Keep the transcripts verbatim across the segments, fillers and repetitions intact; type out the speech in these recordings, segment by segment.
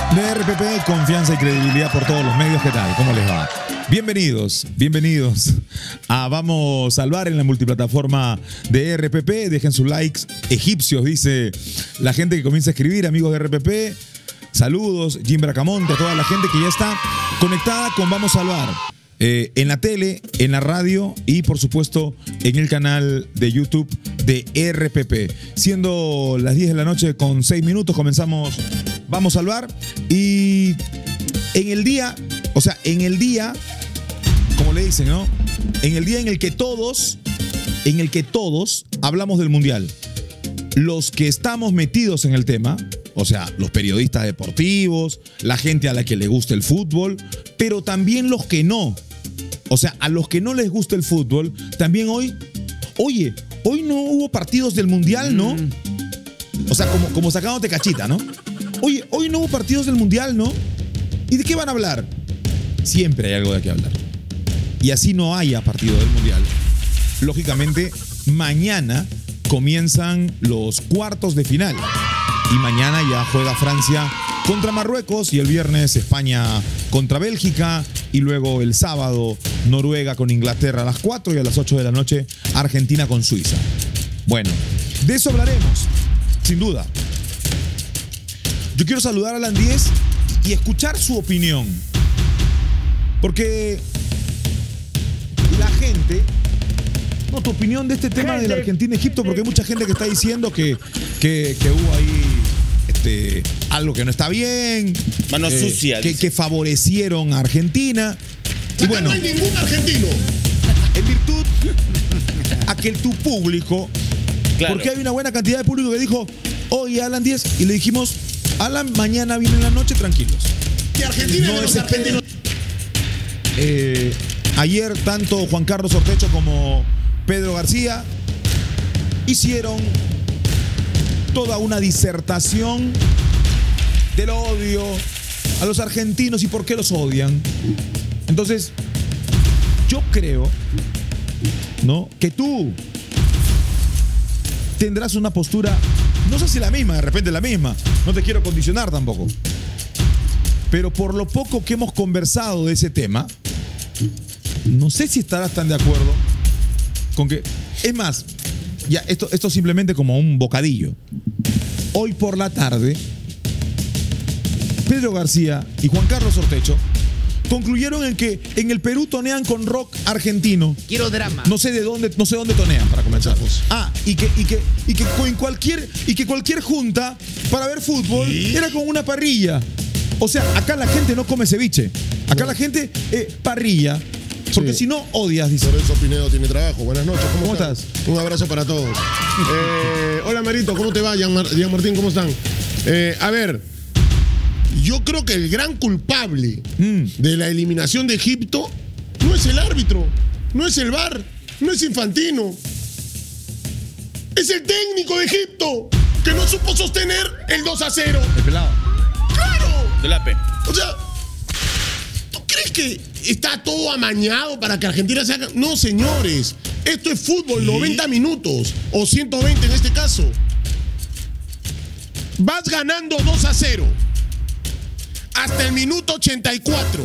De R P P, confianza y credibilidad por todos los medios. ¿Qué tal? ¿Cómo les va? Bienvenidos, bienvenidos a Vamos a Salvar en la multiplataforma de R P P. Dejen sus likes egipcios, dice la gente que comienza a escribir, amigos de R P P. Saludos, Jim Bracamonte, a toda la gente que ya está conectada con Vamos a Salvar. Eh, en la tele, en la radio y por supuesto en el canal de YouTube de R P P. Siendo las diez de la noche con seis minutos, comenzamos Vamos a Salvar. Y en el día, o sea, en el día, como le dicen, ¿no? En el día en el que todos, en el que todos hablamos del Mundial. Los que estamos metidos en el tema, o sea, los periodistas deportivos, la gente a la que le gusta el fútbol, pero también los que no. O sea, a los que no les gusta el fútbol, también hoy, oye, hoy no hubo partidos del Mundial, ¿no? Mm. O sea, como, como sacándote cachita, ¿no? Oye, hoy no hubo partidos del Mundial, ¿no? ¿Y de qué van a hablar? Siempre hay algo de qué hablar. Y así no haya partido del Mundial. Lógicamente, mañana comienzan los cuartos de final. Y mañana ya juega Francia contra Marruecos y el viernes España contra Bélgica y luego el sábado Noruega con Inglaterra a las cuatro y a las ocho de la noche Argentina con Suiza. Bueno, de eso hablaremos, sin duda. Yo quiero saludar a Alan Díez y escuchar su opinión, porque la gente... No, tu opinión de este tema de la Argentina-Egipto, porque hay mucha gente que está diciendo que, que, que hubo ahí este, algo que no está bien. Manos eh, sucias. Que, que favorecieron a Argentina. Y bueno, no hay ningún argentino. En virtud a que tu público, claro. Porque hay una buena cantidad de público que dijo, oye, Alan Díez, y le dijimos, Alan, mañana viene en la noche, tranquilos. Que Argentina no es argentino. Eh, ayer, tanto Juan Carlos Ortecho como Pedro García hicieron toda una disertación del odio a los argentinos y por qué los odian. Entonces, yo creo, ¿no?, que tú tendrás una postura, no sé si la misma, de repente la misma, no te quiero condicionar tampoco, pero por lo poco que hemos conversado de ese tema, no sé si estarás tan de acuerdo con que, es más, ya esto, esto simplemente como un bocadillo. Hoy por la tarde, Pedro García y Juan Carlos Ortecho concluyeron en que en el Perú tonean con rock argentino. Quiero drama. No sé de dónde, no sé dónde tonean para comenzar. Ah, y que, y que, y que en cualquier, y que cualquier junta para ver fútbol ¿Sí? era con una parrilla. O sea, acá la gente no come ceviche. Acá no. La gente eh, parrilla. Porque sí. Si no, odias, dice. Por eso Pinedo tiene trabajo. Buenas noches, ¿cómo, ¿Cómo estás? estás? Un abrazo para todos. eh, hola, Marito, ¿cómo te va? Jean, Mar Jean Martín, ¿cómo están? Eh, a ver, yo creo que el gran culpable mm. de la eliminación de Egipto no es el árbitro, no es el V A R, no es Infantino. Es el técnico de Egipto, que no supo sostener el dos a cero. El pelado. ¡Claro! De la P. O sea, ¿tú crees que está todo amañado para que Argentina se haga? No, señores. Esto es fútbol, ¿Sí? noventa minutos. O ciento veinte en este caso. Vas ganando dos a cero. Hasta el minuto ochenta y cuatro.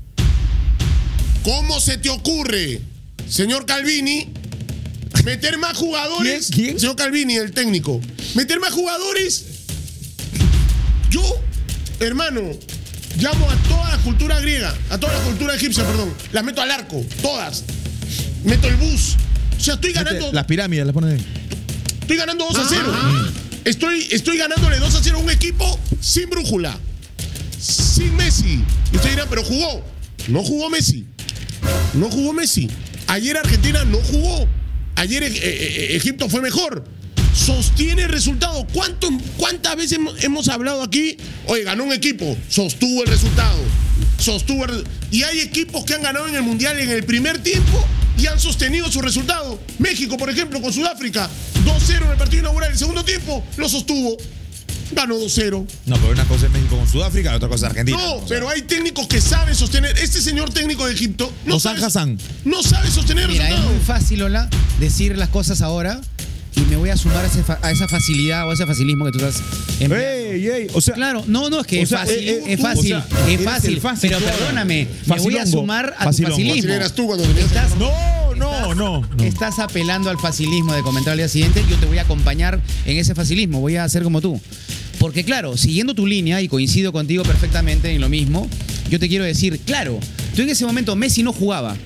¿Cómo se te ocurre, señor Calvini, meter más jugadores? ¿Quién? ¿Quién? Señor Calvini, el técnico. Meter más jugadores. Yo, hermano, llamo a toda la cultura griega, a toda la cultura egipcia, perdón. Las meto al arco, todas. Meto el bus. O sea, estoy ganando... Las pirámides las ponen ahí. Estoy ganando dos a cero. Estoy, estoy ganándole dos a cero a un equipo sin brújula, sin Messi. Y ustedes dirán, pero jugó. No jugó Messi. No jugó Messi. Ayer Argentina no jugó. Ayer eh, eh, Egipto fue mejor. Sostiene el resultado. ¿Cuánto, ¿Cuántas veces hemos, hemos hablado aquí? Oye, ganó un equipo, sostuvo el resultado. Sostuvo el, y hay equipos que han ganado en el Mundial en el primer tiempo y han sostenido su resultado. México, por ejemplo, con Sudáfrica, dos cero en el partido inaugural. El segundo tiempo lo sostuvo. Ganó dos cero. No, pero una cosa es México con Sudáfrica y otra cosa es Argentina. No, o sea, pero hay técnicos que saben sostener. Este señor técnico de Egipto no, sabe, no sabe sostener el Mira, resultado. es muy fácil, Ola, decir las cosas ahora y me voy a sumar a, ese fa- a esa facilidad o a ese facilismo que tú estás empleando. ¡Ey, ey! O sea, Claro, no, no, es que o es sea, fácil, eh, eh, es tú, fácil, o sea, es eres fácil, el fácil, pero claro. perdóname, me voy a Facilongo, sumar a tu facilongo. facilismo. Así eras tú cuando venías. Estás- no, no, no, no. Estás apelando al facilismo de comentar al día siguiente, yo te voy a acompañar en ese facilismo, voy a hacer como tú. Porque claro, siguiendo tu línea, y coincido contigo perfectamente en lo mismo, yo te quiero decir, claro, tú en ese momento Messi no jugaba.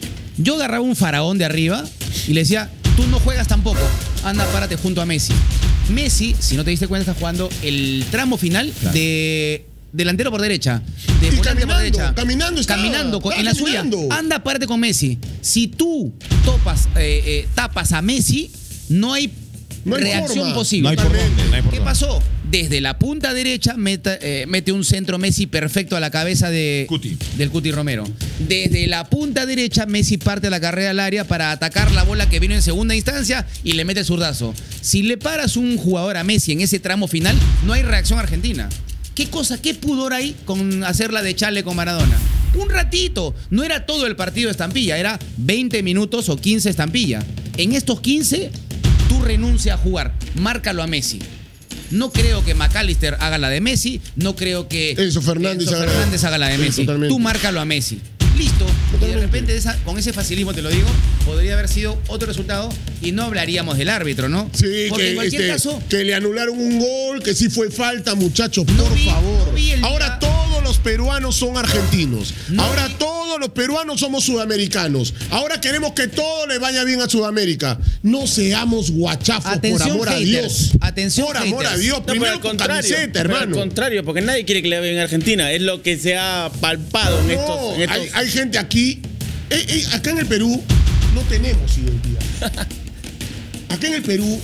Yo agarraba un faraón de arriba y le decía, tú no juegas tampoco, anda, párate junto a Messi. Messi, si no te diste cuenta, está jugando el tramo final Claro. de delantero por derecha, de Y volante por caminando, derecha. caminando estaba, Caminando con- estaba en la caminando. suya. Anda, párate con Messi. Si tú topas, eh, eh, tapas a Messi, no hay, No hay reacción forma. posible. No hay por dónde, no hay por ¿Qué dónde. pasó? Desde la punta derecha meta- eh, mete un centro Messi perfecto a la cabeza de, Cuti. del Cuti Romero. Desde la punta derecha Messi parte la carrera al área para atacar la bola que vino en segunda instancia y le mete el zurdazo. Si le paras un jugador a Messi en ese tramo final, no hay reacción argentina. ¿Qué cosa, qué pudor hay con hacerla de chale con Maradona? Un ratito. No era todo el partido de estampilla, era veinte minutos o quince estampilla. En estos quince, tú renuncia a jugar. Márcalo a Messi. No creo que McAllister haga la de Messi, no creo que Enzo Fernández Enzo haga la- Fernández haga la de Sí, Messi. totalmente. Tú márcalo a Messi. Listo. Y de Totalmente. repente esa- con ese facilismo, te lo digo, podría haber sido otro resultado y no hablaríamos del árbitro, ¿no? Sí, Porque que, en cualquier este, caso, que le anularon un gol, que sí fue falta, muchachos, No por vi- favor. no vi el Ahora día- todos los peruanos son argentinos. No Ahora vi- todos los peruanos somos sudamericanos. Ahora queremos que todo le vaya bien a Sudamérica. No seamos guachafos, Atención, por amor a haters. Dios. Atención, por amor a haters. Dios. No, pero Primero al con contrario, camiseta, pero al hermano. contrario, porque nadie quiere que le vaya bien a Argentina. Es lo que se ha palpado en estos. No, en estos- hay, hay gente aquí. eh, eh, acá en el Perú no tenemos identidad. Acá en el Perú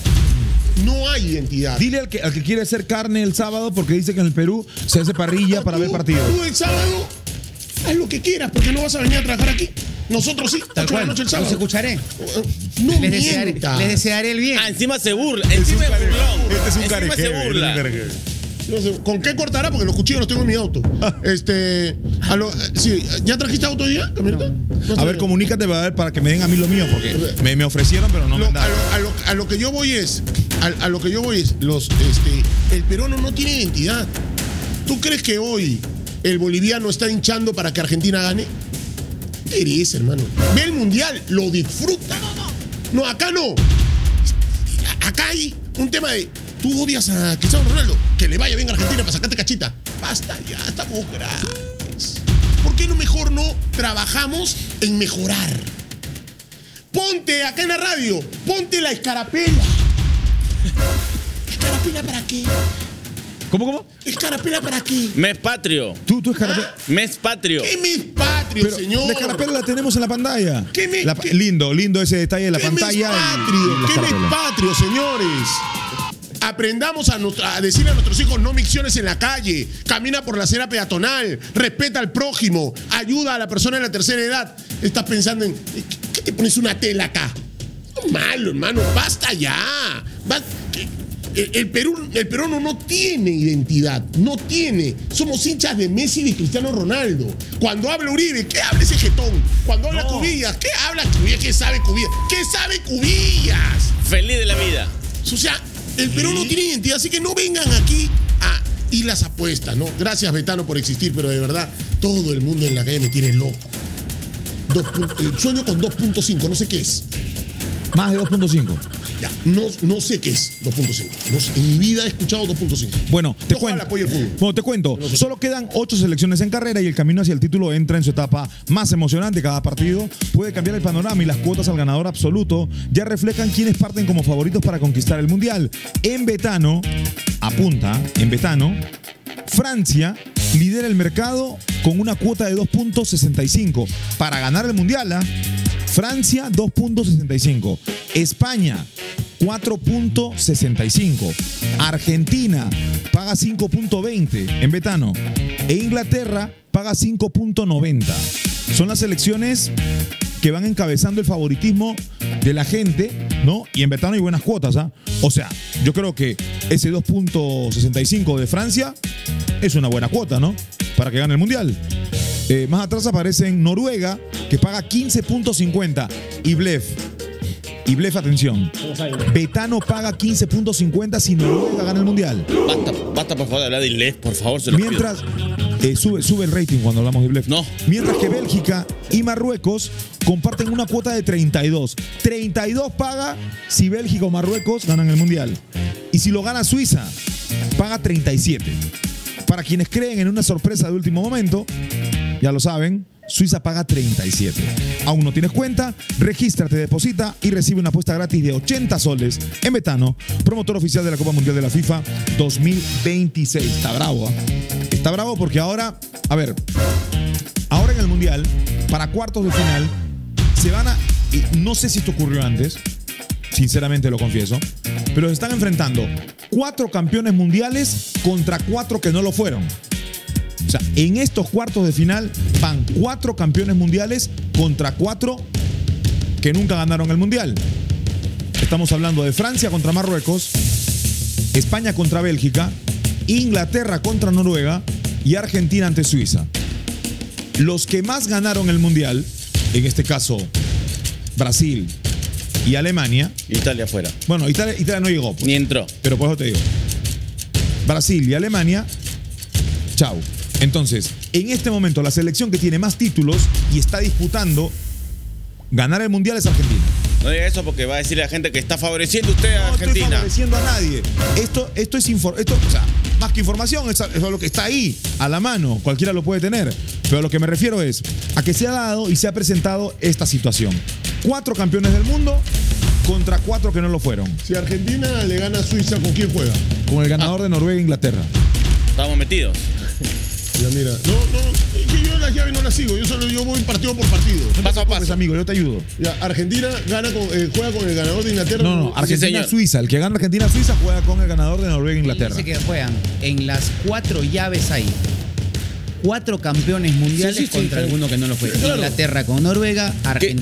no hay identidad. Dile al que, al que quiere hacer carne el sábado porque dice que en el Perú se hace parrilla para Tú- ver partidos. Tú el sábado haz lo que quieras porque no vas a venir a trabajar aquí. Nosotros sí, tal ocho de la cual, noche el los sábado. escucharé. No Les desearé, mientas. les desearé el bien. Ah, encima se burla. Encima es care- burlón. este es un Encima carequeo, se este es un burla. carequeo. No sé, ¿con qué cortará? Porque los cuchillos los tengo en mi auto. Este, a lo- sí, ¿ya trajiste auto hoy día, camioneta? No A sé. ver, comunícate para, ver, para que me den a mí lo mío porque me, me ofrecieron pero no me Lo- han a, dado. lo, a lo- a lo que yo voy es, a, a lo que yo voy es, los, este, el peruano no tiene identidad. ¿Tú crees que hoy el boliviano está hinchando para que Argentina gane? ¿Qué eres, hermano? Ve el mundial, lo disfruta. No, acá no. Acá hay un tema de, tú odias a Cristiano Ronaldo, que le vaya bien a Argentina para sacarte cachita. Basta ya, estamos graves. ¿Por qué no mejor no trabajamos en mejorar? Ponte acá en la radio, ponte la escarapela. ¿Escarapela para qué? ¿Cómo, cómo? ¿Escarapela para qué? Mes patrio. Tú, tú escarapela. Mes patrio. ¿Qué mes patrio, Pero señor? la escarapela la tenemos en la pantalla. ¿Qué me- La- qué- lindo, lindo ese detalle de la ¿Qué pantalla. mes y- patrio? y la ¿Qué mes escarapela. patrio, señores? Aprendamos a, nuestra- a decirle a nuestros hijos no micciones en la calle, camina por la acera peatonal, respeta al prójimo, ayuda a la persona de la tercera edad. Estás pensando en, ¿qué, qué te pones una tela acá? No, malo, hermano, basta ya. Basta- El, el Perú, el peruano no tiene identidad, no tiene. Somos hinchas de Messi y de Cristiano Ronaldo. Cuando habla Uribe, ¿qué habla ese jetón? Cuando habla No. Cubillas, ¿qué habla Cubillas? ¿Qué sabe Cubillas? ¿Qué sabe Cubillas? Feliz de la vida. O sea, el Perú no tiene identidad, así que no vengan aquí a ir las apuestas, ¿no? Gracias, Betano, por existir, pero de verdad, todo el mundo en la calle me tiene loco. Dos pun- eh, sueño con dos punto cinco, no sé qué es. Más de dos punto cinco. Ya, no, no sé qué es dos punto cinco. No sé, en mi vida he escuchado dos punto cinco. Bueno, te Ojalá cuento. apoye el fútbol. Bueno, te cuento. No sé. Solo quedan ocho selecciones en carrera y el camino hacia el título entra en su etapa más emocionante. Cada partido puede cambiar el panorama y las cuotas al ganador absoluto ya reflejan quiénes parten como favoritos para conquistar el mundial. En Betano, apunta, en Betano, Francia lidera el mercado con una cuota de dos punto sesenta y cinco para ganar el mundial. ¿ah? Francia dos punto sesenta y cinco, España cuatro punto sesenta y cinco, Argentina paga cinco punto veinte en Betano e Inglaterra paga cinco punto noventa. Son las selecciones que van encabezando el favoritismo de la gente, ¿no? Y en Betano hay buenas cuotas, ¿ah? O sea, yo creo que ese dos punto sesenta y cinco de Francia es una buena cuota, ¿no? Para que gane el Mundial. Eh, más atrás aparecen Noruega, que paga quince punto cincuenta, y Blef, Y Blef, atención. Vamos ahí. Betano paga quince punto cincuenta si Noruega gana el Mundial. Basta, basta por favor de hablar de inglés, por favor, se lo pido. Mientras, eh, sube, sube el rating cuando hablamos de Blef. No. Mientras que Bélgica y Marruecos comparten una cuota de treinta y dos. treinta y dos paga si Bélgica o Marruecos ganan el Mundial. Y si lo gana Suiza, paga treinta y siete. Para quienes creen en una sorpresa de último momento, ya lo saben, Suiza paga treinta y siete. ¿Aún no tienes cuenta? Regístrate, deposita y recibe una apuesta gratis de ochenta soles en Betano, promotor oficial de la Copa Mundial de la FIFA dos mil veintiséis. Está bravo, ¿eh? Está bravo porque ahora, a ver, ahora en el Mundial, para cuartos de final, se van a, y no sé si esto ocurrió antes, sinceramente lo confieso, pero se están enfrentando cuatro campeones mundiales contra cuatro que no lo fueron. O sea, en estos cuartos de final van cuatro campeones mundiales contra cuatro que nunca ganaron el mundial. Estamos hablando de Francia contra Marruecos, España contra Bélgica, Inglaterra contra Noruega y Argentina ante Suiza. Los que más ganaron el mundial, en este caso Brasil y Alemania. Italia afuera. Bueno, Italia, Italia no llegó, pues, Ni entró. pero por eso te digo. Brasil y Alemania, chau. Entonces, en este momento, la selección que tiene más títulos y está disputando ganar el mundial es Argentina. No diga eso porque va a decirle a la gente que está favoreciendo usted a No estoy Argentina. favoreciendo a nadie. Esto, esto es infor- esto, o sea, más que información, es, es lo que está ahí, a la mano. Cualquiera lo puede tener. Pero a lo que me refiero es a que se ha dado y se ha presentado esta situación. Cuatro campeones del mundo contra cuatro que no lo fueron. Si Argentina le gana a Suiza, ¿con quién juega? Con el ganador de Noruega e Inglaterra. Estamos metidos. Ya mira, no, no, es que yo las llaves no las sigo, yo solo yo voy partido por partido. Paso a Pues paso. amigo, yo te ayudo. Ya, Argentina gana con, eh, juega con el ganador de Inglaterra. No, no, Sí, Argentina-Suiza. El que gana Argentina-Suiza juega con el ganador de Noruega e Inglaterra. Dice que juegan en las cuatro llaves ahí. Cuatro campeones mundiales Sí, sí, sí, contra sí. alguno que no lo fue. Claro. Inglaterra con Noruega, Argentina.